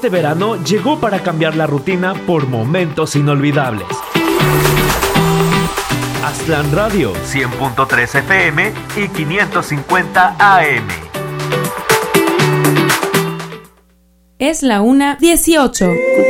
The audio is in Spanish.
Este verano llegó para cambiar la rutina por momentos inolvidables. Aztlán Radio, 100.3 FM y 550 AM. Es la 1:18.